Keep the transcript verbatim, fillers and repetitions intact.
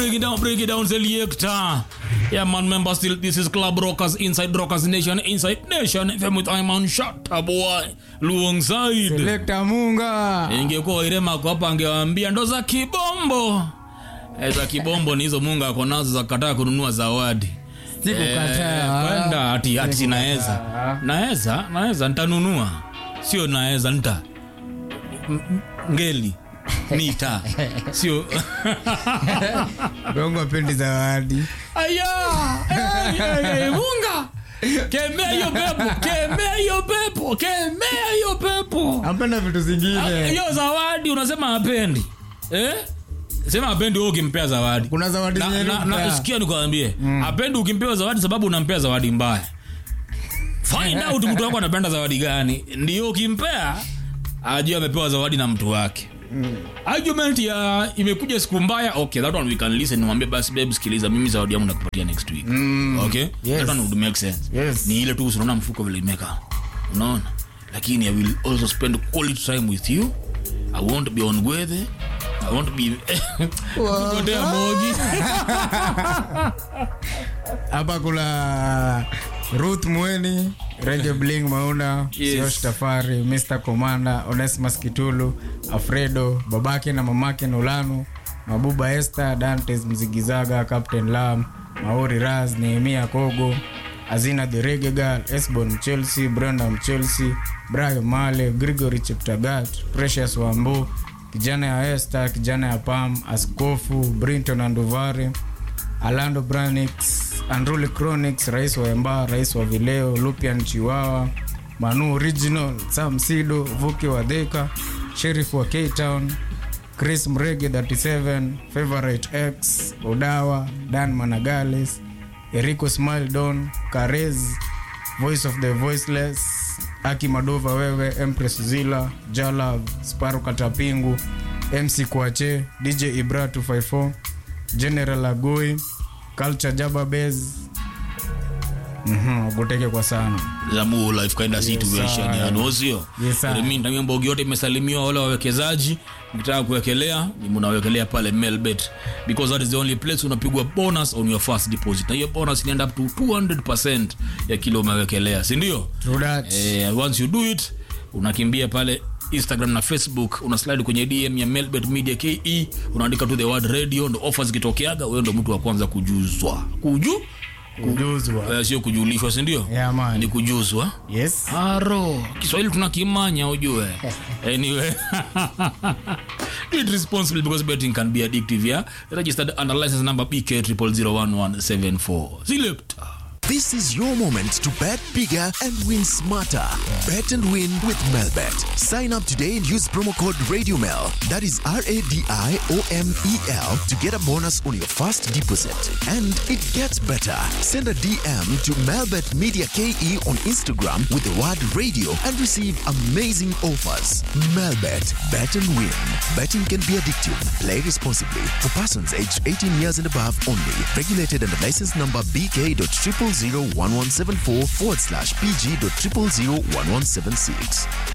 break it down, break it down, selector. Yeah, man, member still, this is Club Rockers, Inside Rockers Nation, Inside Nation, F M with Iman Shatta, boy. Luongside. Selector Munga. Ingekuwa Irema kwa hapa angewaambia ndo za kibombo. E, za kibombo ni hizo Munga ako nazo za kataa kununua zawadi. Sikukataa. Eh, kwenda ati ati naeza. Naeza, naeza nitanunua. Sio naeza nita. Ngeli. Nita. Sio. Gongo pendi zawadi. Aya! Hey, hey, hey, Munga. Kemea hiyo pepo, kemea hiyo pepo, kemea hiyo pepo. Ampenda vitu zingine. Hiyo zawadi unasema hapendi. Eh? Sema hapendi wewe ukimpea zawadi. Kuna zawadi nyingine. Na, na, na sikia nikwambie, mm. hapendi ukimpewa zawadi sababu unampea zawadi mbaya. Find out mtu wako anapenda zawadi gani. Ndio ukimpea ajue amepewa zawadi na mtu wake. Mm. Argument ya imekuja siku mbaya, okay, that one we can listen. Nimwambie basi babe, sikiliza mimi zawadi yangu nakupatia next week. Mm. Okay? Yes. That one would make sense. Yes. Ni ile tu unaona mfuko vile imeka. Unaona? Lakini I will also spend quality time with you. I won't be on gwethe. I won't be Ngotea mogi. Hapa kula Ruth Mweni, Reggae Bling Mauna, Yes. Siosh Tafari, Mister Commander, Onesimus Kitulu, Alfredo, babake na mamake Nolano, Mabuba Esther, Dantes Mzigizaga, Captain Lam, Maori Raz, Nehemia Kogo, Azina the Reggae Girl, Esbon Chelsea, Brenda Chelsea, Brian Male, Gregory Cheptagat, Precious Wambu, kijana ya Esther, kijana ya Pam, Askofu, Brinton Anduvari, Alando Branix, Andruli Chronics, Rais wa Emba, Rais wa Vileo, Lupian Chiwawa, Manu Original, Sam Sido, Vuki wa Deka, Sheriff wa K-Town, Chris Mrege thirty-seven, Favorite X, Odawa, Dan Managales, Eriko Smile Don, Karez, Voice of the Voiceless, Aki Madova Wewe, Empress Zila, Jalav, Sparu Katapingu, M C Kwache, D J Ibra two fifty-four, General Agoi, Culture Jabba Bez. Mhm, goteke kwa sana. Zamu life kind of situation yes, ya nozio. Yes, mimi ndio mbogi yote imesalimiwa wale wawekezaji. Mkitaka kuwekelea ni mnawekelea pale Melbet because that is the only place unapigwa bonus on your first deposit. Na hiyo bonus inaenda up to two hundred percent ya kile umewekelea, si ndio? True that. Eh, once you do it, unakimbia pale Instagram na Facebook, una slide kwenye D M ya Melbet Media K E, unaandika to the word radio, ndo offers kitokeaga, wewe ndo mtu wa kwanza kujuzwa. Kuju Kujuzwa. Uh, sio kujulishwa, si ndio? Yeah, man. Ni kujuzwa. Yes. Aro, Kiswahili tunakimanya ujue. Anyway. Do it responsibly because betting can be addictive, yeah? Registered under license number B K zero zero zero one one seven four. Selector. This is your moment to bet bigger and win smarter. Bet and win with Melbet. Sign up today and use promo code RadioMel. That is R A D I O M E L to get a bonus on your first deposit. And it gets better. Send a D M to Melbet Media K E on Instagram with the word radio and receive amazing offers. Melbet. Bet and win. Betting can be addictive. Play responsibly. For persons aged eighteen years and above only. Regulated under license number B K zero zero zero one one seven four forward slash P G dot triple zero one one seven six.